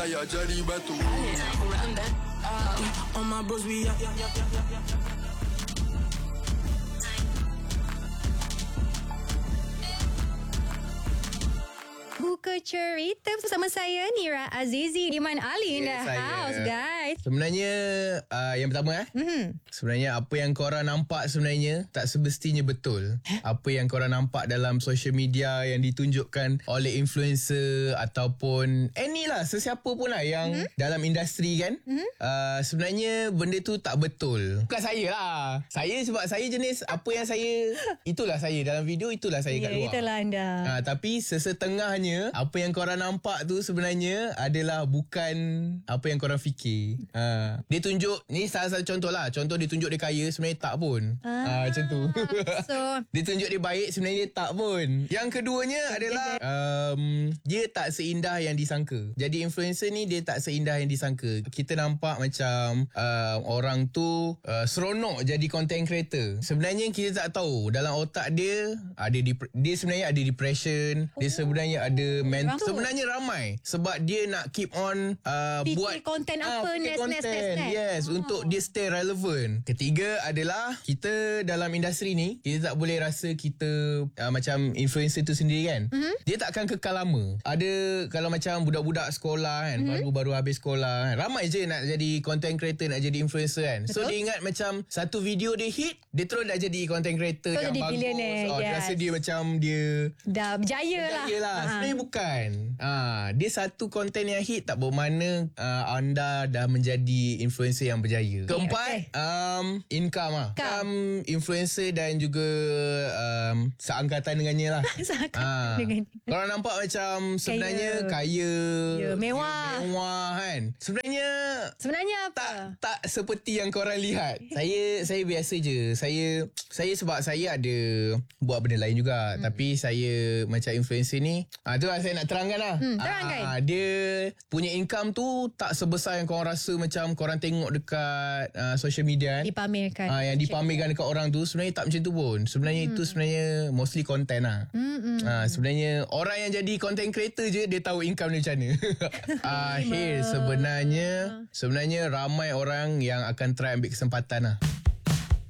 Ya jadi batu. On my bros we Buka cerita bersama saya Nira Azizi, Iman Ali in the house, guys. Sebenarnya yang pertama sebenarnya apa yang korang nampak sebenarnya tak semestinya betul. Apa yang korang nampak dalam social media yang ditunjukkan oleh influencer ataupun anylah, sesiapa pun lah yang dalam industri kan, sebenarnya benda tu tak betul. Bukan saya lah. Saya sebab saya jenis apa yang saya, itulah saya dalam video, itulah saya kat luar. Itulah anda. Tapi sesetengahnya apa yang korang nampak tu sebenarnya adalah bukan apa yang korang fikir. Dia tunjuk, ni salah satu contoh lah. Contoh dia tunjuk dia kaya, sebenarnya tak pun. Macam tu. So dia tunjuk dia baik, sebenarnya dia tak pun. Yang keduanya adalah dia tak seindah yang disangka. Jadi influencer ni dia tak seindah yang disangka. Kita nampak macam orang tu seronok jadi content creator. Sebenarnya kita tak tahu dalam otak dia ada dia sebenarnya ada depression. Dia sebenarnya ada sebenarnya ramai sebab dia nak keep on buat konten apa next. Yes, untuk dia stay relevant. Ketiga adalah kita dalam industri ni, kita tak boleh rasa kita macam influencer tu sendiri kan. Dia tak akan kekal lama. Ada kalau macam budak-budak sekolah kan, baru habis sekolah kan, ramai je nak jadi content creator, nak jadi influencer kan. So dia ingat macam satu video dia hit, dia terus dah jadi content creator yang bagus. Dia rasa dia macam dia dah berjaya lah. Sebenarnya bukan. Dia satu konten yang hit tak bermakna anda dah menjadi influencer yang berjaya. Keempat, income lah. Income influencer dan juga seangkatan dengannya lah. Korang nampak macam sebenarnya kaya, mewah kan. Sebenarnya apa? Tak seperti yang korang lihat. Saya biasa je. Saya sebab saya ada buat benda lain juga. Tapi saya macam influencer ni, tu lah saya nak terangkan lah. Terangkan. Dia punya income tu tak sebesar yang korang rasa macam korang tengok dekat social media kan. Dipamerkan. Yang dipamerkan dekat orang tu sebenarnya tak macam tu pun. Sebenarnya itu sebenarnya mostly content lah. Sebenarnya orang yang jadi content creator je dia tahu income dia macam mana. Sebenarnya ramai orang yang akan try ambil kesempatan lah.